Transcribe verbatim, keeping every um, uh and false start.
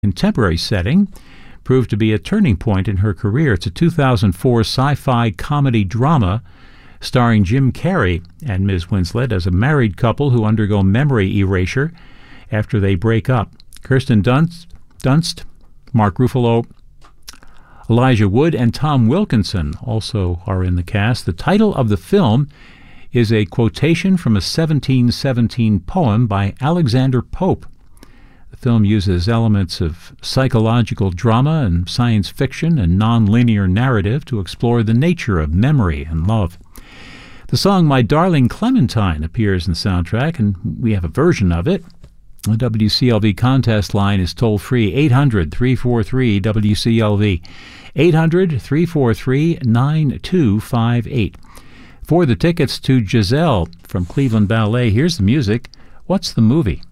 contemporary setting proved to be a turning point in her career. It's a two thousand four sci-fi comedy drama starring Jim Carrey and Miz Winslet as a married couple who undergo memory erasure after they break up. Kirsten Dunst, Dunst Mark Ruffalo, Elijah Wood, and Tom Wilkinson also are in the cast. The title of the film is a quotation from a seventeen seventeen poem by Alexander Pope. The film uses elements of psychological drama and science fiction and non-linear narrative to explore the nature of memory and love. The song My Darling Clementine appears in the soundtrack, and we have a version of it. The W C L V contest line is toll-free, eight hundred, three four three, W C L V, eight hundred, three four three, nine two five eight. For the tickets to Giselle from Cleveland Ballet, here's the music. What's the movie?